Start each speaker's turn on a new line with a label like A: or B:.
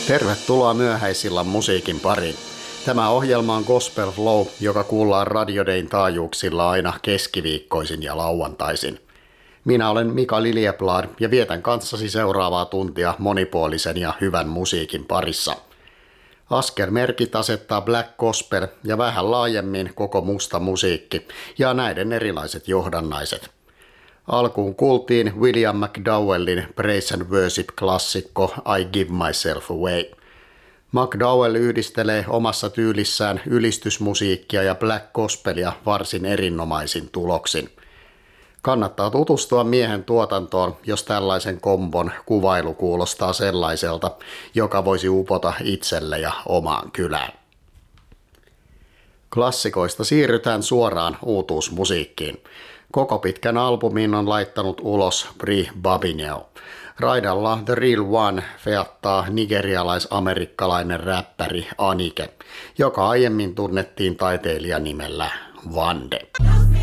A: Tervetuloa myöhäisillan musiikin pariin. Tämä ohjelma on Gospel Flow, joka kuullaan Radio Dayn taajuuksilla aina keskiviikkoisin ja lauantaisin. Minä olen Mika Liljeblad ja vietän kanssasi seuraavaa tuntia monipuolisen ja hyvän musiikin parissa. Askelmerkit asettaa Black Gospel ja vähän laajemmin koko musta musiikki ja näiden erilaiset johdannaiset. Alkuun kuultiin William McDowellin Praise and Worship-klassikko I Give Myself Away. McDowell yhdistelee omassa tyylissään ylistysmusiikkia ja black gospelia varsin erinomaisin tuloksin. Kannattaa tutustua miehen tuotantoon, jos tällaisen kombon kuvailu kuulostaa sellaiselta, joka voisi upota itselle ja omaan kylään. Klassikoista siirrytään suoraan uutuusmusiikkiin. Koko pitkän albumin on laittanut ulos Bri Babineo. Raidalla The Real One feattaa nigerialais-amerikkalainen räppäri Anike, joka aiemmin tunnettiin taiteilijanimellä Vande.